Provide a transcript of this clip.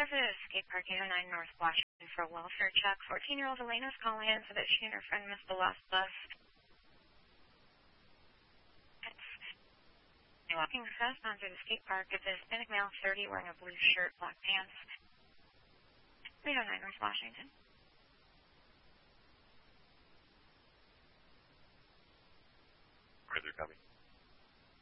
over to the skate park 809 North Washington for a welfare check. 14-year-old Elena's calling in so that she and her friend missed the last bus. You're walking southbound through the skate park with a Hispanic male 30 wearing a blue shirt, black pants. 809 North Washington. Further copy.